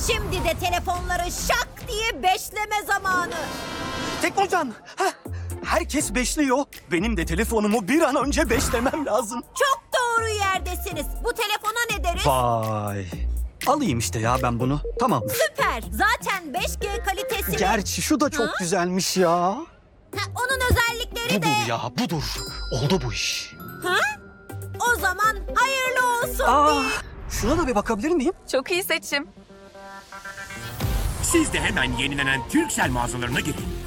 Şimdi de telefonları şak diye beşleme zamanı. Teknocan, herkes beşliyor. Benim de telefonumu bir an önce beşlemem lazım. Çok doğru yerdesiniz. Bu telefona ne deriz? Vay. Alayım işte ya ben bunu. Tamam. Süper. Zaten 5G kalitesini... Gerçi şu da çok güzelmiş ya. Onun özellikleri de... Budur ya, budur. Oldu bu iş. O zaman hayırlı olsun. Şuna da bir bakabilir miyim? Çok iyi seçim. Siz de hemen yenilenen Turkcell mağazalarına gidin.